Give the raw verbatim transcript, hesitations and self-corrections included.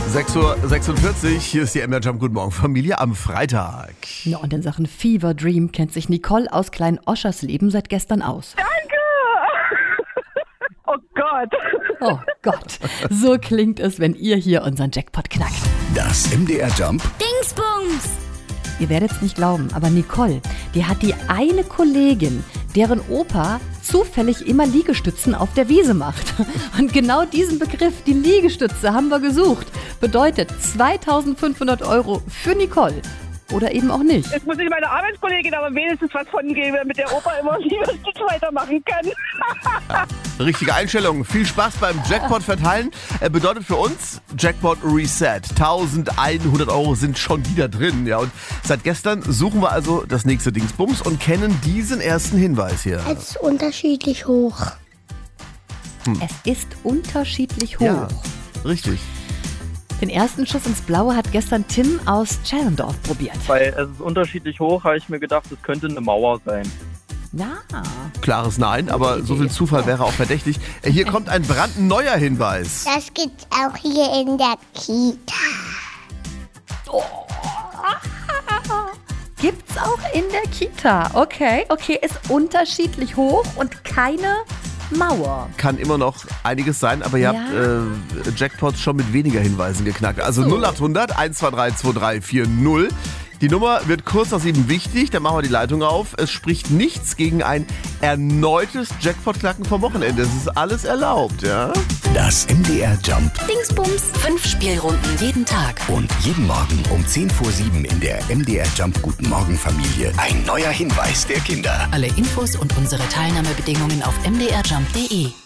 sechs Uhr sechsundvierzig, hier ist die M D R Jump. Guten Morgen, Familie am Freitag. Ja, und in Sachen Fever Dream kennt sich Nicole aus Klein Oschersleben seit gestern aus. Danke! Oh Gott. Oh Gott, so klingt es, wenn ihr hier unseren Jackpot knackt. Das M D R Jump Dingsbums! Ihr werdet es nicht glauben, aber Nicole, die hat die eine Kollegin, deren Opa zufällig immer Liegestützen auf der Wiese macht. Und genau diesen Begriff, die Liegestütze, haben wir gesucht. Bedeutet zweitausendfünfhundert Euro für Nicole. Oder eben auch nicht. Jetzt muss ich meiner Arbeitskollegin aber wenigstens was von geben, damit der Opa immer Liegestütze weitermachen kann. Richtige Einstellung. Viel Spaß beim Jackpot verteilen. Äh, bedeutet für uns Jackpot Reset. eintausendeinhundert Euro sind schon wieder drin. Ja, und seit gestern suchen wir also das nächste Dingsbums und kennen diesen ersten Hinweis hier. Es ist unterschiedlich hoch. Es ist unterschiedlich hoch. Ja, richtig. Den ersten Schuss ins Blaue hat gestern Tim aus Tschellendorf probiert. Weil es ist unterschiedlich hoch, habe ich mir gedacht, es könnte eine Mauer sein. Ja. Klares Nein, aber so viel Zufall wäre auch verdächtig. Äh, Hier kommt ein brandneuer Hinweis. Das gibt's auch hier in der Kita. Gibt's auch in der Kita. Okay, okay, ist unterschiedlich hoch und keine Mauer. Kann immer noch einiges sein, aber ihr Ja. habt äh, Jackpots schon mit weniger Hinweisen geknackt. Also So. null acht hundert eins zwei drei zwei drei vier null. Die Nummer wird kurz nach sieben wichtig, dann machen wir die Leitung auf. Es spricht nichts gegen ein erneutes Jackpot-Knacken vom Wochenende. Es ist alles erlaubt, ja? Das M D R Jump Dingsbums! Fünf Spielrunden jeden Tag. und jeden Morgen um zehn vor sieben in der M D R Jump Guten Morgen Familie ein neuer Hinweis der Kinder. Alle Infos und unsere Teilnahmebedingungen auf m d r jump punkt d e.